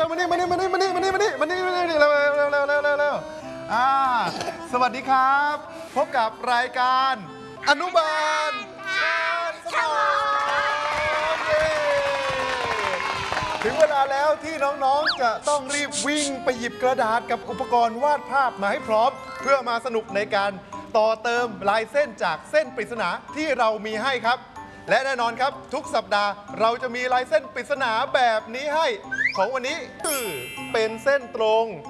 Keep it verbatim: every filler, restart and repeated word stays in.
มานี่มานี่มานี่มานี่มานี่มานี่มานี่มานี่เร็วเร็วเร็วเร็วเร็วเร็วเร็วอ่าสวัสดีครับพบกับรายการอนุบาลสมองถึงเวลาแล้วที่น้องๆจะต้องรีบวิ่งไปหยิบกระดาษกับอุปกรณ์วาดภาพมาให้พร้อมเพื่อมาสนุกในการต่อเติมลายเส้นจากเส้นปริศนาที่เรามีให้ครับและแน่นอนครับทุกสัปดาห์เราจะมีลายเส้นปริศนาแบบนี้ให้ของวันนี้คือเป็นเส้นตรง